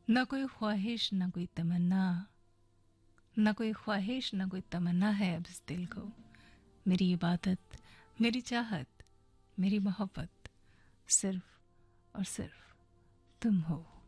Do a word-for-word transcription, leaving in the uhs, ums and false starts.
न कोई ख्वाहिश न कोई तमन्ना, न कोई ख्वाहिश न कोई तमन्ना है अब इस दिल को। मेरी इबादत, मेरी चाहत, मेरी मोहब्बत सिर्फ और सिर्फ तुम हो।